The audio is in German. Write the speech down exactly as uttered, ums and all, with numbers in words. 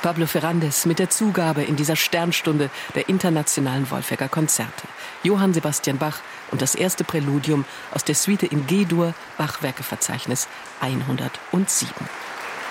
Pablo Ferrandez mit der Zugabe in dieser Sternstunde der internationalen Wolfegger Konzerte. Johann Sebastian Bach und das erste Präludium aus der Suite in G-Dur, Bachwerkeverzeichnis hundertsieben.